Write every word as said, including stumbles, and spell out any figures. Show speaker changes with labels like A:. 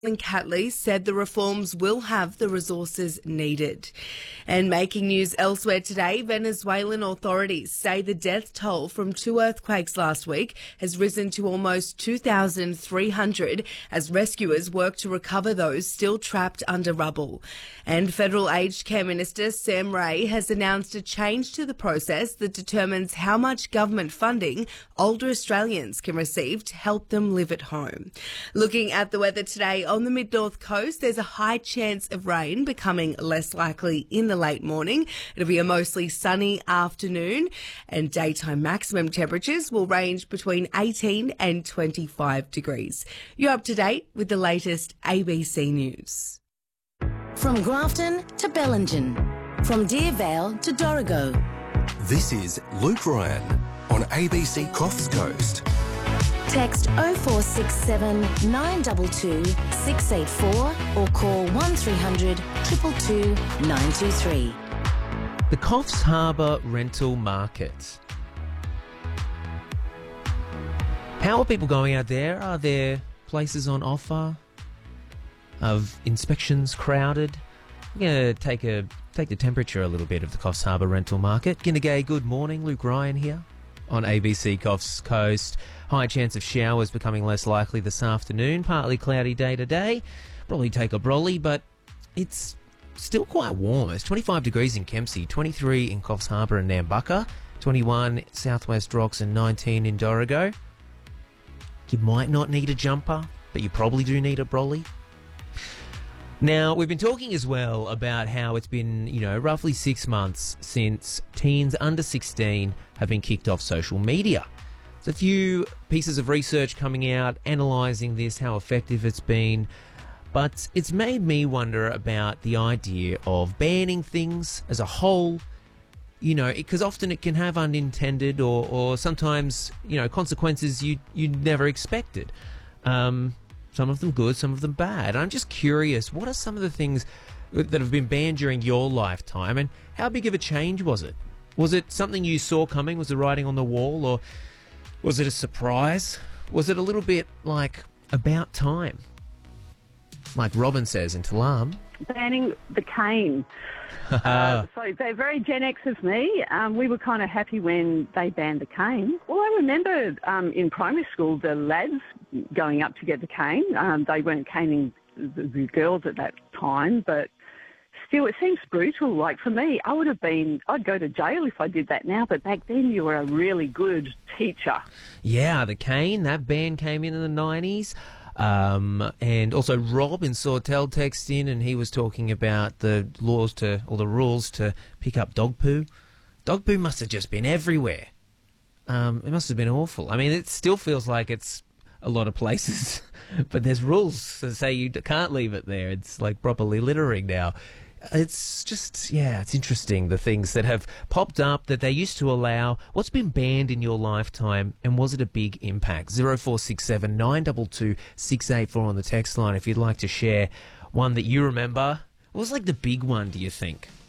A: And Catley said the reforms will have the resources needed. And making news elsewhere today, Venezuelan authorities say the death toll from two earthquakes last week has risen to almost two thousand three hundred as rescuers work to recover those still trapped under rubble. And Federal Aged Care Minister Sam Ray has announced a change to the process that determines how much government funding older Australians can receive to help them live at home. Looking at the weather today, on the mid-north coast, there's a high chance of rain becoming less likely in the late morning. It'll be a mostly sunny afternoon, and daytime maximum temperatures will range between eighteen and twenty-five degrees. You're up to date with the latest A B C News.
B: From Grafton to Bellingen, from Deer Vale to Dorrigo.
C: This is Luke Ryan on A B C Coffs Coast.
B: Text oh four six seven, nine two two, six eight four or call one three hundred, two two two, nine two three.
D: The Coffs Harbour Rental Market. How are people going out there? Are there places on offer? Of inspections crowded? I'm going to take a take the temperature a little bit of the Coffs Harbour Rental Market. G'day, good morning. Luke Ryan here on A B C Coffs Coast. High chance of showers becoming less likely this afternoon. Partly cloudy day today. Probably take a brolly, but it's still quite warm. It's twenty-five degrees in Kempsey, twenty-three in Coffs Harbour and Nambucca, twenty-one Southwest Rocks and nineteen in Dorrigo. You might not need a jumper, but you probably do need a brolly. Now, we've been talking as well about how it's been, you know, roughly six months since teens under sixteen have been kicked off social media. There's a few pieces of research coming out analysing this, how effective it's been, but it's made me wonder about the idea of banning things as a whole, you know, because often it can have unintended or, or sometimes, you know, consequences you, you never expected. Um... Some of them good, some of them bad. I'm just curious, what are some of the things that have been banned during your lifetime, and how big of a change was it? Was it something you saw coming? Was the writing on the wall, or was it a surprise? Was it a little bit like about time? Like Robin says in Talam.
E: Banning the cane. uh, so they're very Gen X of me. Um, we were kind of happy when they banned the cane. Well, I remember um, in primary school the lads going up to get the cane. Um, they weren't caning the, the girls at that time, but still it seems brutal. Like for me, I would have been, I'd go to jail if I did that now, but back then you were a really good teacher.
D: Yeah, the cane, that ban came in in the nineties. Um, and also Rob in Sawtell texted in and he was talking about the laws to, or the rules to pick up dog poo. Dog poo must have just been everywhere. Um, it must have been awful. I mean, it still feels like it's a lot of places, but there's rules that say you can't leave it there. It's like properly littering now. It's just, yeah, it's interesting, the things that have popped up that they used to allow. What's been banned in your lifetime, and was it a big impact? oh four six seven, nine two two, six eight four on the text line if you'd like to share one that you remember. What was like the big one, do you think?